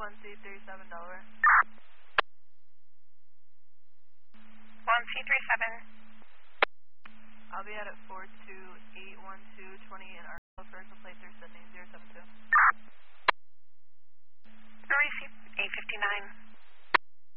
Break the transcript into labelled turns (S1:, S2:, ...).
S1: 1C37 Delaware.
S2: 1C37.
S1: I'll be out at 4281220 in Arkansas, first plate they're sending 072.